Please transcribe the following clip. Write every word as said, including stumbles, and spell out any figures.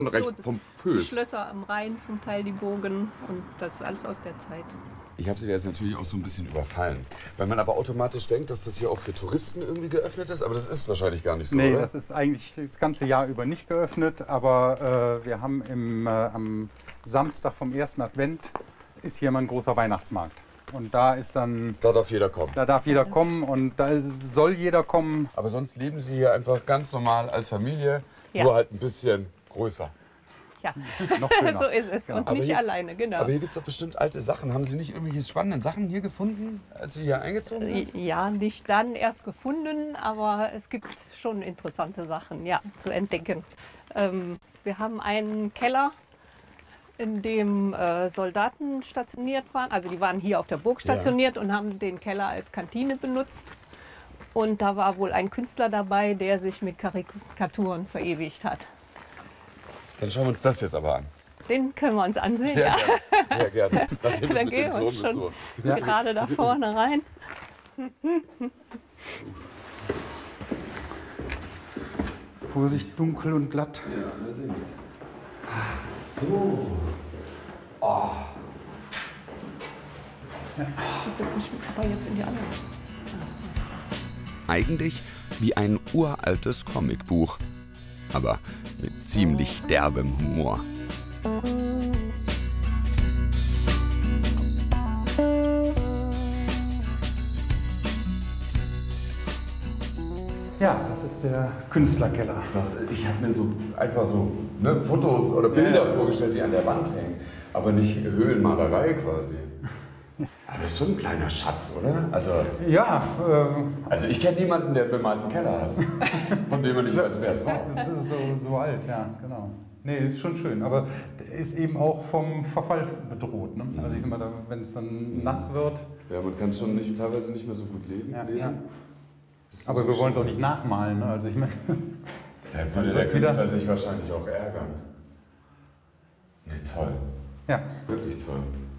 recht So, pompös. die Schlösser am Rhein, zum Teil die Burgen, und das ist alles aus der Zeit. Ich habe Sie da jetzt natürlich auch so ein bisschen überfallen. Weil man aber automatisch denkt, dass das hier auch für Touristen irgendwie geöffnet ist. Aber das ist wahrscheinlich gar nicht so, Nee, oder? das ist eigentlich das ganze Jahr über nicht geöffnet. Aber äh, wir haben im, äh, am Samstag vom ersten Advent ist hier mal ein großer Weihnachtsmarkt. Und da ist dann... Da darf jeder kommen. Da darf jeder kommen und da soll jeder kommen. Aber sonst leben Sie hier einfach ganz normal als Familie, Ja. nur halt ein bisschen größer. Ja, Noch schöner. so ist es. Und Aber nicht hier- alleine, genau. Aber hier gibt es doch bestimmt alte Sachen. Haben Sie nicht irgendwelche spannenden Sachen hier gefunden, als Sie hier eingezogen sind? Ja, nicht dann erst gefunden, aber es gibt schon interessante Sachen, ja, zu entdecken. Ähm, wir haben einen Keller, in dem äh, Soldaten stationiert waren. Also die waren hier auf der Burg stationiert und haben den Keller als Kantine benutzt. Und da war wohl ein Künstler dabei, der sich mit Karikaturen verewigt hat. Dann schauen wir uns das jetzt aber an. Den können wir uns ansehen, Sehr ja. gerne. Sehr gerne. Nachdem es Da mit gehen dem wir Turm und schon so. gerade da vorne rein. Vorsicht, dunkel und glatt. Ja, allerdings. Ach so. Oh. Aber jetzt in die andere. Eigentlich wie ein uraltes Comicbuch, aber mit ziemlich derbem Humor. Ja, das ist der Künstlerkeller. Das, ich habe mir so einfach so ne, Fotos oder Bilder Ja, ja. vorgestellt, die an der Wand hängen. Aber nicht Höhlenmalerei quasi. Aber das ist schon ein kleiner Schatz, oder? Also, Ja, äh, also ich kenne niemanden, der einen bemalten Keller hat. Von dem man nicht weiß, wer es war. das ist so, so alt, ja, genau. Nee, ist schon schön, aber der ist eben auch vom Verfall bedroht. Ne? Also ich sag mal, da, wenn es dann nass wird. Ja, man kann schon nicht, teilweise nicht mehr so gut leben, Ja, lesen. ja. Das ist Aber so wir wollen es auch schön. nicht nachmalen. Ne? Also ich meine, Da würde der wird's wieder- Künstler sich wahrscheinlich auch ärgern. Nee, toll. ja. Wirklich toll.